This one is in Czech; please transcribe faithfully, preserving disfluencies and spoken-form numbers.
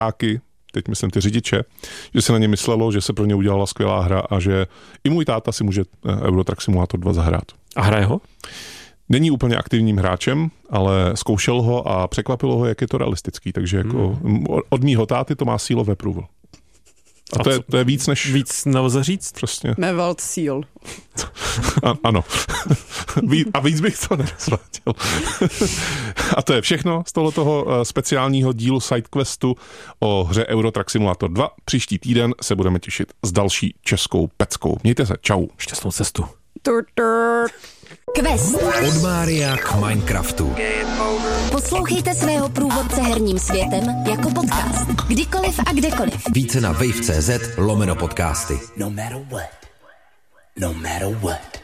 táky, teď myslím ty řidiče, že se na ně myslelo, že se pro ně udělala skvělá hra a že i můj táta si může Euro Truck Simulator dva zahrát. A hraje ho? Není úplně aktivním hráčem, ale zkoušel ho a překvapilo ho, jak je to realistický, takže jako hmm. od mýho táty to má Seal approval. A, a to, je, to je víc než... Víc nelze říct? Přesně. Mevald Seal. A, ano. A víc bych to nerozváděl. A to je všechno z tohoto speciálního dílu SideQuestu o hře Euro Truck Simulator dva. Příští týden se budeme těšit s další českou peckou. Mějte se, čau. Šťastnou cestu. Tur, tur. Quest. Od Mária k Minecraftu. Poslouchejte svého průvodce herním světem jako podcast. Kdykoliv a kdekoliv. Více na wave tečka cz lomeno podcasty. No matter what. No matter what.